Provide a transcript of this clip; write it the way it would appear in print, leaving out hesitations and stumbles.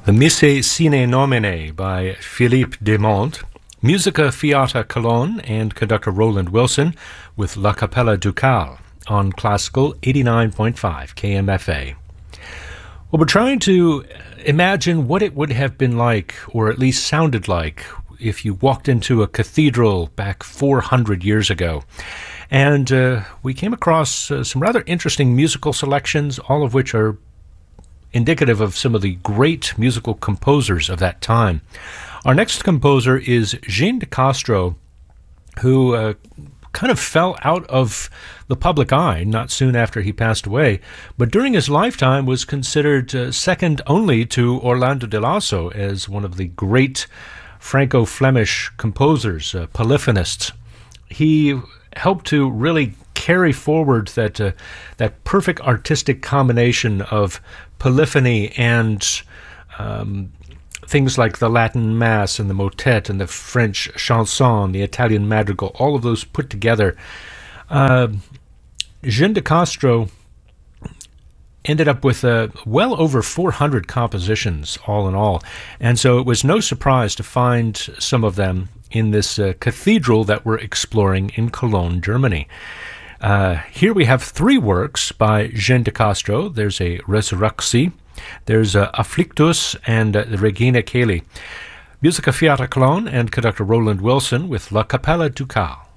The Messe Sine Nomine by Philippe Desmondes, Musica Fiata Cologne and conductor Roland Wilson with La Capella Ducale on Classical 89.5 KMFA. Well, we're trying to imagine what it would have been like, or at least sounded like, if you walked into a cathedral back 400 years ago. And we came across some rather interesting musical selections, all of which are indicative of some of the great musical composers of that time. Our next composer is Jean de Castro, who kind of fell out of the public eye not soon after he passed away, but during his lifetime was considered second only to Orlando de Lasso as one of the great Franco-Flemish composers, polyphonists. He helped to really carry forward that perfect artistic combination of polyphony and things like the Latin Mass and the motet and the French chanson, the Italian madrigal, all of those put together. Jean de Castro ended up with well over 400 compositions all in all, and so it was no surprise to find some of them in this cathedral that we're exploring in Cologne, Germany. Here we have three works by Jean de Castro. There's a Resurrexi, there's Afflictus, and Regina Caeli. Musica Fiata Cologne and conductor Roland Wilson with La Capella Ducale.